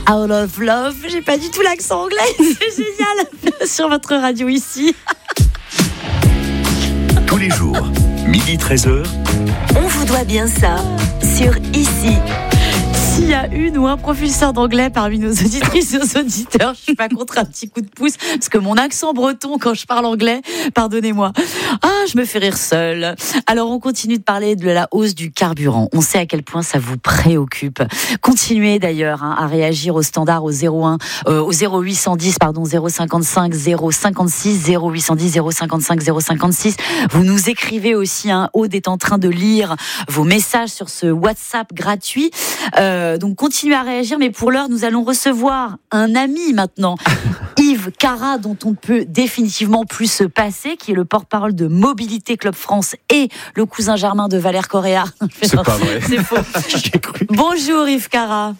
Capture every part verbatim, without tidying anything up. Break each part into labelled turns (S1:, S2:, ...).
S1: Out of Love, j'ai pas du tout l'accent anglais, c'est génial, sur votre radio ici.
S2: Tous les jours, midi treize heures.
S3: On vous doit bien ça, sur Ici.
S1: S'il y a une ou un professeur d'anglais parmi nos auditrices et nos auditeurs, je suis pas contre un petit coup de pouce, parce que mon accent breton quand je parle anglais, pardonnez-moi, ah, je me fais rire seule. Alors on continue de parler de la hausse du carburant. On sait à quel point ça vous préoccupe. Continuez d'ailleurs hein, à réagir au standard au zéro un, euh, au zéro huit cent dix pardon zéro cinquante-cinq zéro cinquante-six zéro huit cent dix zéro cinquante-cinq zéro cinquante-six. Vous nous écrivez aussi. Hein, Aude est en train de lire vos messages sur ce WhatsApp gratuit. Euh, Donc continuez à réagir, mais pour l'heure, nous allons recevoir un ami maintenant, Yves Cara, dont on ne peut définitivement plus se passer, qui est le porte-parole de Mobilité Club France et le cousin germain de Valère Correa.
S4: C'est pas vrai.
S1: C'est faux.
S4: J'ai cru.
S1: Bonjour Yves Cara.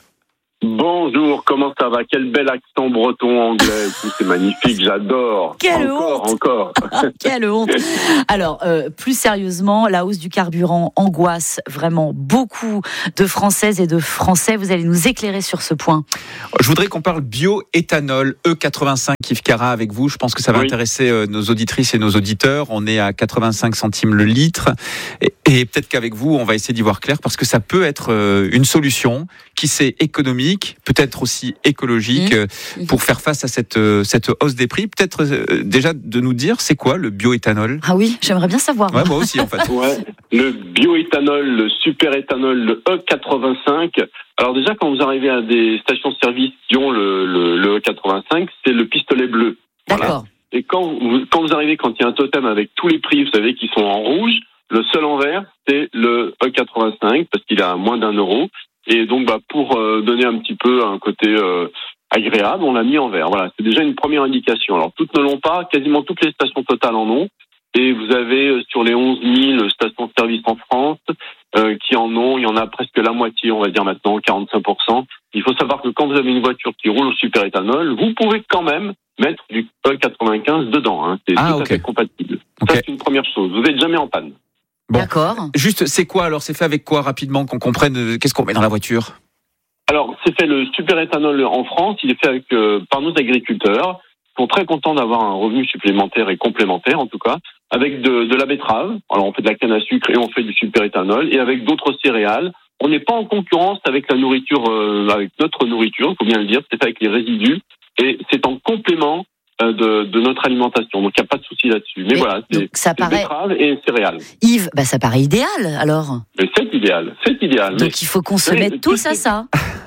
S5: Bonjour, comment ça va? Quel bel accent breton anglais, c'est magnifique, j'adore.
S1: Quelle
S5: encore,
S1: honte.
S5: encore.
S1: Quelle honte. Alors, euh, plus sérieusement, la hausse du carburant angoisse vraiment beaucoup de Françaises et de Français. Vous allez nous éclairer sur ce point.
S4: Je voudrais qu'on parle bioéthanol E quatre-vingt-cinq, Yves Cara, avec vous. Je pense que ça va
S5: Oui.
S4: intéresser euh, nos auditrices et nos auditeurs. On est à quatre-vingt-cinq centimes le litre. Et, et peut-être qu'avec vous, on va essayer d'y voir clair, parce que ça peut être euh, une solution qui c'est économique, peut-être aussi écologique,
S1: Mmh.
S4: euh, pour faire face à cette, euh, cette hausse des prix. Peut-être euh, déjà de nous dire, c'est quoi le bioéthanol?
S1: Ah oui, j'aimerais bien savoir.
S4: Ouais, moi aussi, en fait.
S5: Ouais, le bioéthanol, le superéthanol, le E quatre-vingt-cinq. Alors déjà, quand vous arrivez à des stations-service qui ont le, le, le E quatre-vingt-cinq, c'est le pistolet bleu. Voilà.
S1: D'accord.
S5: Et quand vous, quand vous arrivez, quand il y a un totem avec tous les prix, vous savez, qui sont en rouge, le seul en vert, c'est le E quatre-vingt-cinq, parce qu'il a moins d'un euro. Et donc, bah, pour euh, donner un petit peu un côté euh, agréable, on l'a mis en vert. Voilà, c'est déjà une première indication. Alors, toutes ne l'ont pas, quasiment toutes les stations Total en ont. Et vous avez euh, sur les onze mille stations-service en France euh, qui en ont, il y en a presque la moitié, on va dire maintenant, quarante-cinq pour cent. Il faut savoir que quand vous avez une voiture qui roule au superéthanol, vous pouvez quand même mettre du E quatre-vingt-quinze dedans. Hein. C'est
S4: Ah,
S5: tout
S4: okay.
S5: à fait compatible.
S4: Okay.
S5: Ça, c'est une première chose. Vous n'êtes jamais en panne.
S4: Bon.
S1: D'accord.
S4: Juste, c'est quoi alors? C'est fait avec quoi rapidement, qu'on comprenne euh, qu'est-ce qu'on met dans la voiture?
S5: Alors, c'est fait le superéthanol en France. Il est fait avec, euh, par nos agriculteurs. Ils sont très contents d'avoir un revenu supplémentaire et complémentaire, en tout cas, avec de, de la betterave. Alors, on fait de la canne à sucre et on fait du superéthanol, et avec d'autres céréales. On n'est pas en concurrence avec la nourriture, euh, avec notre nourriture, il faut bien le dire. C'est fait avec les résidus, et c'est en complément euh, de, de notre alimentation. Donc, il n'y a pas de souci là-dessus. Mais,
S1: Mais
S5: voilà, c'est,
S1: donc, ça
S5: c'est
S1: paraît-
S5: betterave et céréales.
S1: Yves, bah, ça paraît idéal alors.
S5: Mais c'est idéal, c'est idéal. Mais-
S1: Donc il faut qu'on se
S5: Oui,
S1: mette tous à
S5: tout-
S1: ça.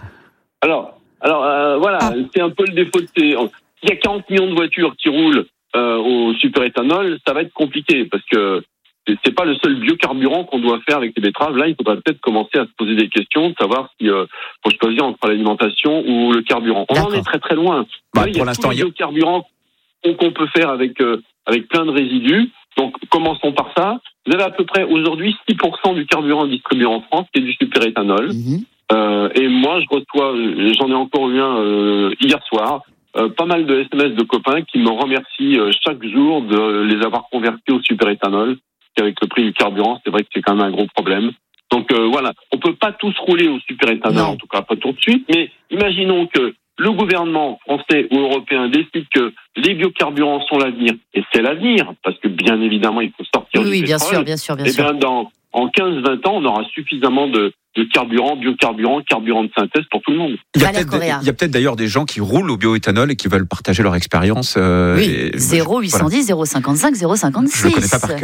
S5: Alors, alors euh, voilà,
S1: Ah.
S5: c'est un peu le défaut de ces... Il y a quarante millions de voitures qui roulent euh, au superéthanol, ça va être compliqué parce que c'est, c'est pas le seul biocarburant qu'on doit faire avec les betteraves. Là, il faudra peut-être commencer à se poser des questions, de savoir si euh, faut choisir entre l'alimentation ou le carburant. On
S1: D'accord.
S5: en est très très loin.
S4: Bah,
S5: Oui, il y
S4: pour
S5: a
S4: l'instant,
S5: tous les
S4: il y a-
S5: biocarburants qu'on, qu'on peut faire avec euh, avec plein de résidus. Donc, commençons par ça. Vous avez à peu près aujourd'hui six pour cent du carburant distribué en France qui est du superéthanol.
S1: Mhm.
S5: Euh, et moi, je reçois, j'en ai encore eu un euh, hier soir, euh, pas mal de S M S de copains qui me remercient euh, chaque jour de les avoir convertis au superéthanol. Avec le prix du carburant, c'est vrai que c'est quand même un gros problème. Donc euh, voilà, on peut pas tous rouler au superéthanol,
S1: Non.
S5: en tout cas pas tout de suite. Mais imaginons que le gouvernement français ou européen décide que les biocarburants sont l'avenir, et c'est l'avenir, parce que bien évidemment, il faut sortir
S1: Oui,
S5: du
S1: oui, bien
S5: pétrole.
S1: sûr, bien sûr, bien
S5: Eh
S1: sûr.
S5: bien, dans en quinze vingt ans, on aura suffisamment de, de carburant, biocarburant, carburant de synthèse pour tout le monde.
S4: Il y a
S1: Valère
S4: peut-être,
S1: Correa.
S4: il y a peut-être d'ailleurs des gens qui roulent au bioéthanol et qui veulent partager leur expérience. Euh,
S1: Oui,
S4: et-
S1: zéro huit cent dix zéro cinquante-cinq zéro cinquante-six.
S4: Je ne le connais pas par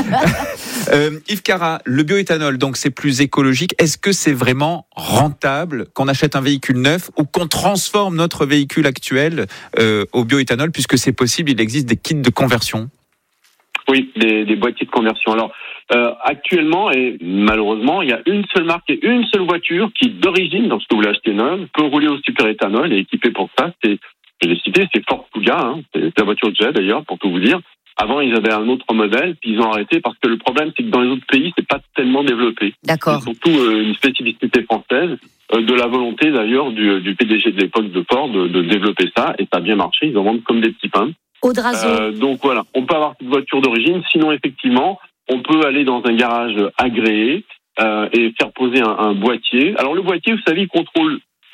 S4: cœur. euh, Yves Cara, le bioéthanol, donc c'est plus écologique. Est-ce que c'est vraiment rentable qu'on achète un véhicule neuf ou qu'on transforme notre véhicule actuel euh, au bioéthanol, puisque c'est possible, il existe des kits de conversion?
S5: Oui, des, des boîtiers de conversion. Alors, euh, actuellement, et malheureusement, il y a une seule marque et une seule voiture qui, d'origine, lorsque vous l'achetez neuve, peut rouler au superéthanol et est équipée pour ça. C'est, je l'ai cité, c'est Ford Kuga, hein. C'est la voiture que j'ai d'ailleurs, pour tout vous dire. Avant, ils avaient un autre modèle, puis ils ont arrêté parce que le problème, c'est que dans les autres pays, c'est pas tellement développé.
S1: D'accord.
S5: C'est surtout euh, une spécificité française, euh, de la volonté d'ailleurs du, du P D G de l'époque de Ford de, de développer ça, et ça a bien marché. Ils en vendent comme des petits pains.
S1: Audrazo.
S5: Euh, donc voilà, on peut avoir cette voiture d'origine. Sinon, effectivement, on peut aller dans un garage agréé euh, et faire poser un, un boîtier. Alors le boîtier, vous savez, il contrôle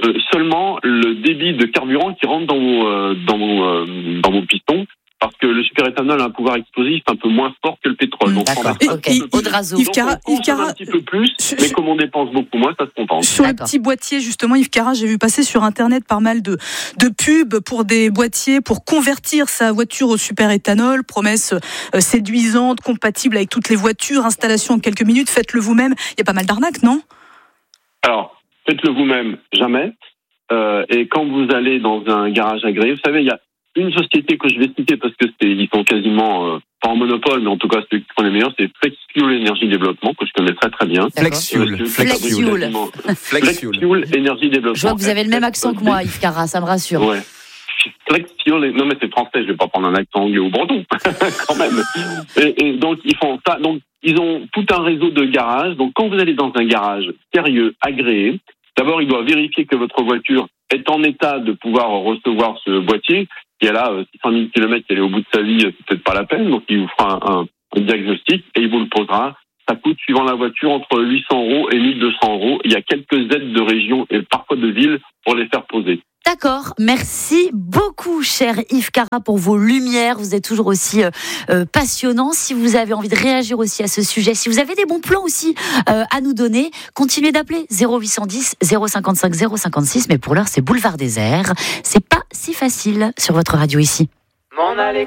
S5: euh, seulement le débit de carburant qui rentre dans vos, euh, dans vos, euh, dans vos pistons. Parce que le superéthanol a un pouvoir explosif un peu moins fort que le pétrole.
S1: Mmh,
S5: donc,
S1: d'accord,
S5: on a
S1: ok.
S5: un peu
S1: Yves
S5: plus.
S6: Yves
S5: Donc,
S6: Cara,
S5: on
S6: Yves
S5: consomme
S6: Cara,
S5: un petit peu plus,
S6: je-
S5: mais comme on dépense beaucoup moins, ça se compense.
S6: Sur
S1: D'accord.
S6: le petit boîtier, justement, Yves Cara, j'ai vu passer sur Internet pas mal de, de pubs pour des boîtiers pour convertir sa voiture au superéthanol. Promesse euh, séduisante, compatible avec toutes les voitures, installation en quelques minutes, faites-le vous-même. Il y a pas mal d'arnaques, non ?
S5: Alors, faites-le vous-même, jamais. Euh, et quand vous allez dans un garage agréé, vous savez, il y a une société que je vais citer parce que c'est, ils sont quasiment euh, pas en monopole, mais en tout cas ceux qui font les meilleurs, c'est FlexFuel Énergie Développement, que je connais très très bien.
S4: Flex-Fuel.
S5: Euh,
S1: Flex-Fuel.
S4: Flex-Fuel.
S5: FlexFuel Énergie Développement.
S1: Je vois que vous avez le même accent que moi, Yves Cara, ça me rassure.
S5: Ouais. FlexFuel, non mais c'est français, je vais pas prendre un accent anglais ou breton, quand même. Et, et donc ils font ça, donc ils ont tout un réseau de garages. Donc quand vous allez dans un garage sérieux, agréé, d'abord il doit vérifier que votre voiture est en état de pouvoir recevoir ce boîtier. Si elle a six cent mille kilomètres, qu'elle est au bout de sa vie, c'est peut-être pas la peine. Donc il vous fera un, un, un diagnostic et il vous le posera. Ça coûte, suivant la voiture, entre huit cents euros et mille deux cents euros. Il y a quelques aides de région et parfois de ville pour les faire poser.
S1: D'accord, merci beaucoup cher Yves Cara pour vos lumières, vous êtes toujours aussi euh, euh, passionnant. Si vous avez envie de réagir aussi à ce sujet, si vous avez des bons plans aussi euh, à nous donner, continuez d'appeler zéro huit cent dix zéro cinquante-cinq zéro cinquante-six, mais pour l'heure c'est Boulevard Désert, c'est pas si facile sur votre radio ici.
S7: M'en aller